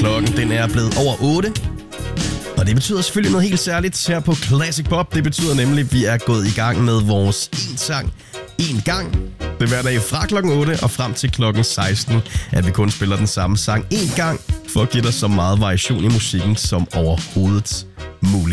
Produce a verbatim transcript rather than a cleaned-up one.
Klokken den er blevet over otte. Og det betyder selvfølgelig noget helt særligt her på Classic Pop. Det betyder nemlig, at vi er gået i gang med vores en sang, en gang. Det er hver dag fra klokken otte og frem til klokken seksten, at vi kun spiller den samme sang en gang, for at give dig så meget variation i musikken som overhovedet muligt.